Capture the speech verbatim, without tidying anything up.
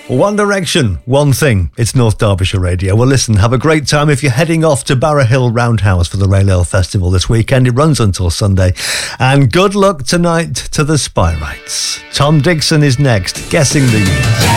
One Direction, one thing. It's North Derbyshire Radio. Well, listen, have a great time if you're heading off to Barrow Hill Roundhouse for the Rail Festival this weekend. It runs until Sunday. And good luck tonight to the Spyrites. Tom Dixon is next, guessing the year.